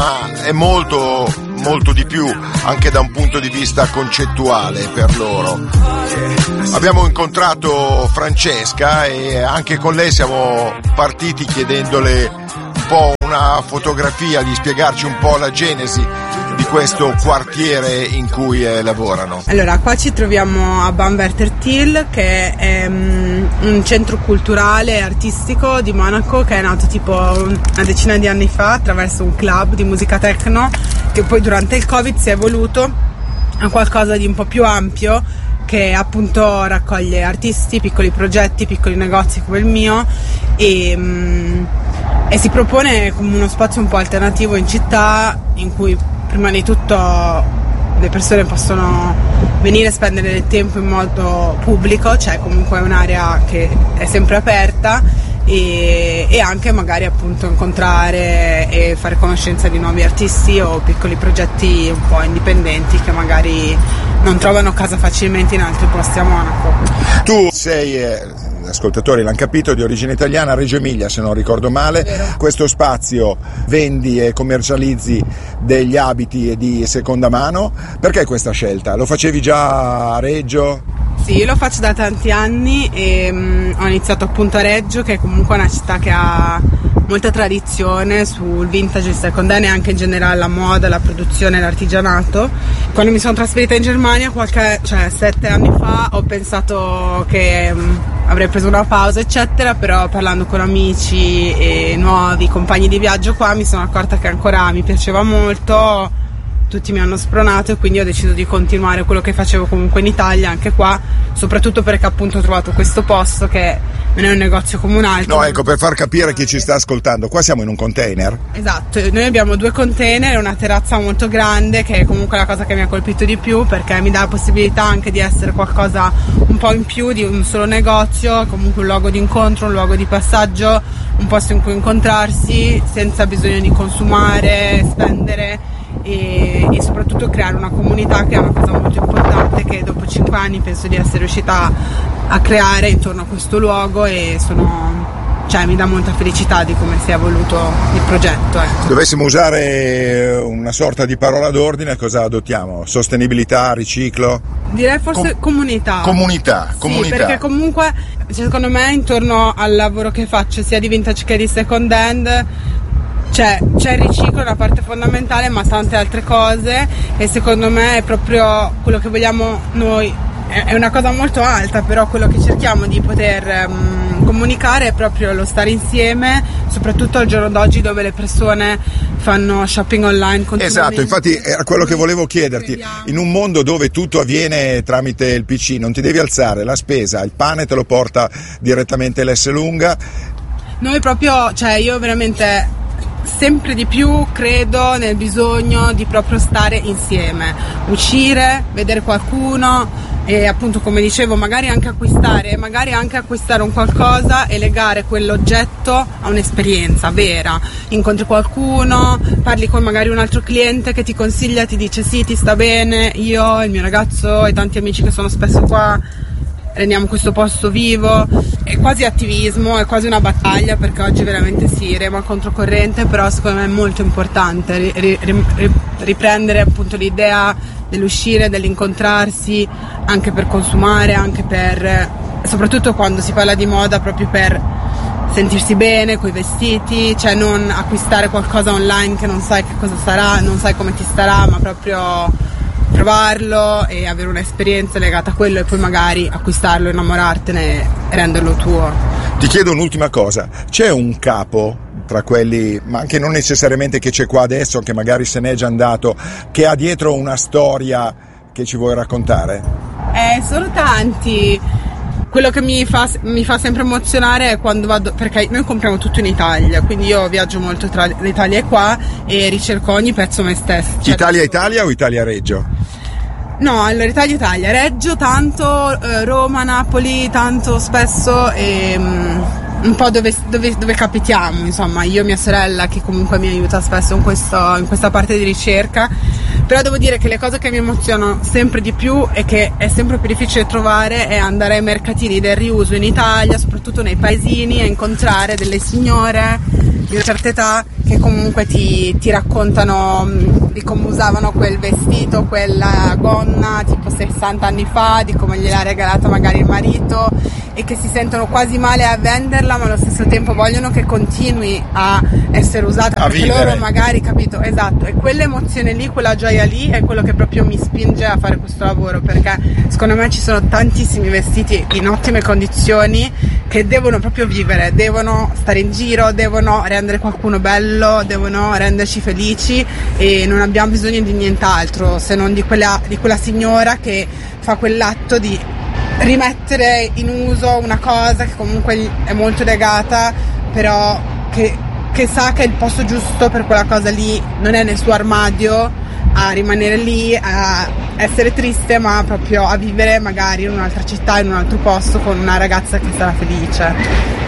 ma è molto di più anche da un punto di vista concettuale per loro. Abbiamo incontrato Francesca e anche con lei siamo partiti chiedendole un po' una fotografia, di spiegarci un po' la genesi di questo quartiere in cui lavorano. Allora, qua ci troviamo a Banvertertil, che è un centro culturale e artistico di Monaco che è nato tipo una decina di anni fa attraverso un club di musica techno, che poi durante il Covid si è evoluto a qualcosa di un po' più ampio, che appunto raccoglie artisti, piccoli progetti, piccoli negozi come il mio e si propone come uno spazio un po' alternativo in città, in cui prima di tutto le persone possono venire a spendere del tempo in modo pubblico, cioè comunque è un'area che è sempre aperta, e anche magari appunto incontrare e fare conoscenza di nuovi artisti o piccoli progetti un po' indipendenti che magari non trovano casa facilmente in altri posti a Monaco. Tu sei, gli ascoltatori l'hanno capito, di origine italiana, Reggio Emilia se non ricordo male. Vero. Questo spazio vendi e commercializzi degli abiti di seconda mano, perché questa scelta? Lo facevi già a Reggio? Sì, io lo faccio da tanti anni e ho iniziato appunto a Reggio, che è comunque una città che ha molta tradizione sul vintage, il second hand e anche in generale la moda, la produzione e l'artigianato. Quando mi sono trasferita in Germania 7 anni fa, ho pensato che avrei preso una pausa eccetera, però parlando con amici e nuovi compagni di viaggio qua mi sono accorta che ancora mi piaceva molto. Tutti mi hanno spronato e quindi ho deciso di continuare quello che facevo comunque in Italia, anche qua, soprattutto perché appunto ho trovato questo posto che non è un negozio come un altro. No, ecco, per far capire chi ci sta ascoltando, qua siamo in un container. Esatto, noi abbiamo 2 container e una terrazza molto grande, che è comunque la cosa che mi ha colpito di più, perché mi dà la possibilità anche di essere qualcosa un po' in più di un solo negozio, comunque un luogo di incontro, un luogo di passaggio, un posto in cui incontrarsi senza bisogno di consumare, spendere e soprattutto creare una comunità, che è una cosa molto importante che dopo 5 anni penso di essere riuscita a creare intorno a questo luogo, e mi dà molta felicità di come si è evoluto il progetto. Dovessimo usare una sorta di parola d'ordine, cosa adottiamo? Sostenibilità, riciclo? Direi forse comunità. Comunità. Sì, perché comunque secondo me intorno al lavoro che faccio sia di vintage che di second hand c'è il riciclo, una parte fondamentale, ma tante altre cose, e secondo me è proprio quello che vogliamo noi. È una cosa molto alta, però quello che cerchiamo di poter comunicare è proprio lo stare insieme, soprattutto al giorno d'oggi dove le persone fanno shopping online continuamente. Esatto, infatti era quello che volevo chiederti. In un mondo dove tutto avviene tramite il PC, non ti devi alzare la spesa, il pane te lo porta direttamente l'Esselunga. Noi proprio, io veramente sempre di più credo nel bisogno di proprio stare insieme, uscire, vedere qualcuno e appunto, come dicevo, magari anche acquistare un qualcosa e legare quell'oggetto a un'esperienza vera. Incontri qualcuno, parli con magari un altro cliente che ti consiglia, ti dice sì, ti sta bene, io, il mio ragazzo e tanti amici che sono spesso qua rendiamo questo posto vivo. È quasi attivismo, è quasi una battaglia, perché oggi veramente si rema controcorrente, però secondo me è molto importante riprendere appunto l'idea dell'uscire, dell'incontrarsi, anche per consumare, anche per, soprattutto quando si parla di moda, proprio per sentirsi bene coi vestiti, non acquistare qualcosa online che non sai che cosa sarà, non sai come ti starà, ma proprio provarlo e avere un'esperienza legata a quello, e poi magari acquistarlo, innamorartene e renderlo tuo. Ti chiedo un'ultima cosa, c'è un capo tra quelli, ma anche non necessariamente che c'è qua adesso, che magari se n'è già andato, che ha dietro una storia che ci vuoi raccontare? Sono tanti. Quello che mi fa sempre emozionare è quando vado, perché noi compriamo tutto in Italia, quindi io viaggio molto tra l'Italia e qua e ricerco ogni pezzo me stesso. Italia o Italia-Reggio? No, allora Italia, Reggio tanto, Roma, Napoli tanto spesso, e un po' dove capitiamo, insomma, io e mia sorella, che comunque mi aiuta spesso in questa parte di ricerca. Però devo dire che le cose che mi emozionano sempre di più e che è sempre più difficile trovare è andare ai mercatini del riuso in Italia, soprattutto nei paesini, e incontrare delle signore di una certa età che comunque ti raccontano di come usavano quel vestito, quella gonna tipo 60 anni fa, di come gliel'ha regalata magari il marito, e che si sentono quasi male a venderla, ma allo stesso tempo vogliono che continui a essere usata, perché loro magari, capito? Esatto, e quell'emozione lì, quella gioia lì è quello che proprio mi spinge a fare questo lavoro, perché secondo me ci sono tantissimi vestiti in ottime condizioni che devono proprio vivere, devono stare in giro, devono rendere qualcuno bello, devono renderci felici, e non abbiamo bisogno di nient'altro se non di quella signora che fa quell'atto di rimettere in uso una cosa che comunque è molto legata, però che sa che il posto giusto per quella cosa lì non è nel suo armadio, a rimanere lì, a essere triste, ma proprio a vivere magari in un'altra città, in un altro posto con una ragazza che sarà felice.